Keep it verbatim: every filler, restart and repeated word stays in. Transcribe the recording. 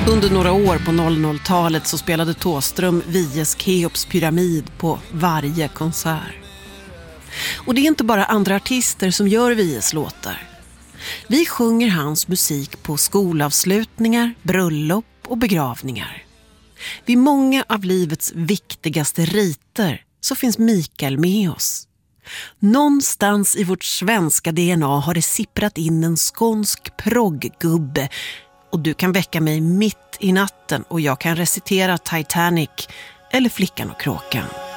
Under några år på noll noll-talet så spelade Thåström Vies Keops pyramid på varje konsert. Och det är inte bara andra artister som gör Vies låtar. Vi sjunger hans musik på skolavslutningar, bröllop och begravningar. Vid många av livets viktigaste riter så finns Mikael med oss. Någonstans i vårt svenska D N A har det sipprat in en skånsk progggubbe. Och du kan väcka mig mitt i natten och jag kan recitera Titanic eller Flickan och kråkan.